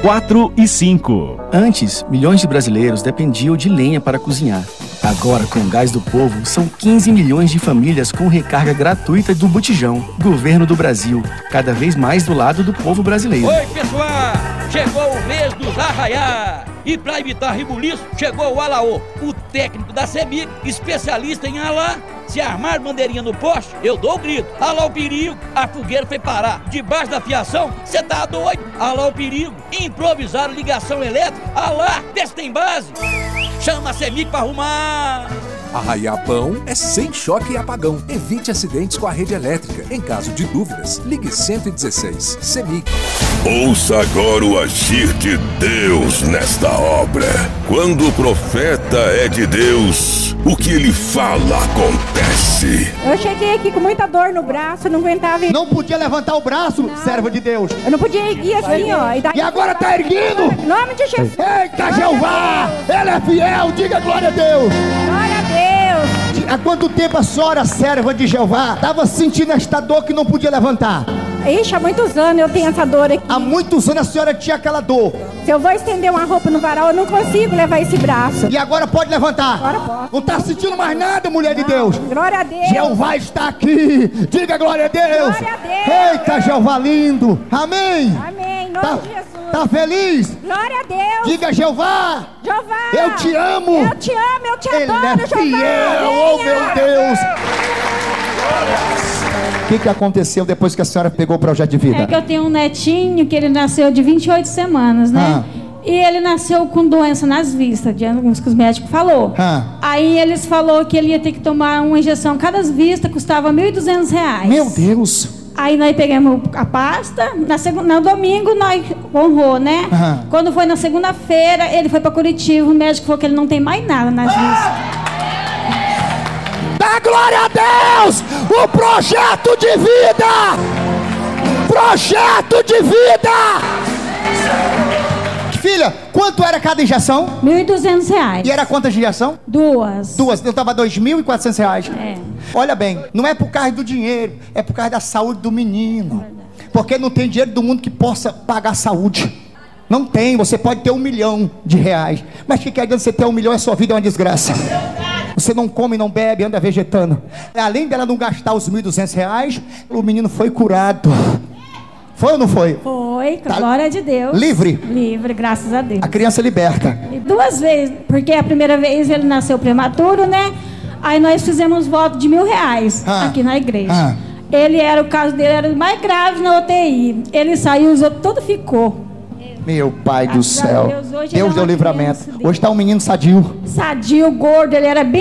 4 e 5. Antes, milhões de brasileiros dependiam de lenha para cozinhar. Agora, com o Gás do Povo, são 15 milhões de famílias com recarga gratuita do Botijão. Governo do Brasil, cada vez mais do lado do povo brasileiro. Oi, pessoal! Chegou o mês dos arraiá! E para evitar rebuliço, chegou o Alaô, o técnico da CEMIG, especialista em alá. Se armar bandeirinha no poste, eu dou o grito. Alá o perigo, a fogueira foi parar. Debaixo da fiação, cê tá doido? Alá o perigo, improvisaram ligação elétrica. Alá, vê se tem base. Chama a CEMIG pra arrumar. Arraiar pão é sem choque e apagão. Evite acidentes com a rede elétrica. Em caso de dúvidas, ligue 116. CEMIG. Ouça agora o agir de Deus nesta obra. Quando o profeta é de Deus, o que ele fala acontece. Eu cheguei aqui com muita dor no braço, não aguentava ir. Não podia levantar o braço, serva de Deus. Eu não podia ir assim, ó. E agora tá erguindo. Em nome de Jesus. Eita, Jeová! Ele é fiel, diga glória a Deus. Glória a Deus. Há quanto tempo a senhora, serva de Jeová, estava sentindo esta dor que não podia levantar? Ixi, há muitos anos eu tenho essa dor aqui. Há muitos anos a senhora tinha aquela dor. Se eu vou estender uma roupa no varal, eu não consigo levar esse braço. E agora pode levantar? Agora posso. Não está sentindo mais nada, mulher de Deus? Glória a Deus. Jeová está aqui. Diga glória a Deus. Glória a Deus. Eita, Jeová lindo. Amém. Amém. Em nome de Jesus. Tá feliz? Glória a Deus. Diga Jeová. Jeová. Eu te amo. Eu te amo, eu te adoro, Ele é Jeová. fiel. Oh, meu Deus. O que aconteceu depois que a senhora pegou o projeto de vida? É que eu tenho um netinho que ele nasceu de 28 semanas, né? E ele nasceu com doença nas vistas, de alguns que os médicos falaram. Aí eles falaram que ele ia ter que tomar uma injeção. Cada vista custava R$ 1.200. Meu Deus! Aí nós pegamos a pasta, no domingo nós honrou, né? Quando foi na segunda-feira, ele foi para Curitiba, o médico falou que ele não tem mais nada nas vistas. Dá glória a Deus! O projeto de vida! Projeto de vida! Filha, quanto era cada injeção? R$ 1.200. E era quantas injeção? Duas. Então estava R$ 2.400. É. Olha bem, não é por causa do dinheiro, é por causa da saúde do menino. Porque não tem dinheiro do mundo que possa pagar a saúde. Não tem, você pode ter R$ 1 milhão, mas que adianta você ter R$ 1 milhão, a sua vida é uma desgraça. Você não come, não bebe, anda vegetando. Além dela não gastar os R$ 1.200, o menino foi curado. Foi ou não foi? Foi, glória de Deus. Livre? Livre, graças a Deus. A criança liberta. E 2 vezes, porque a primeira vez ele nasceu prematuro, né? Aí nós fizemos voto de R$ 1.000 aqui na igreja. O caso dele era o mais grave na UTI. Ele saiu, os outros, tudo ficou. Meu pai do céu. Deus deu livramento. Hoje está um menino sadio. Sadio, gordo, ele era bem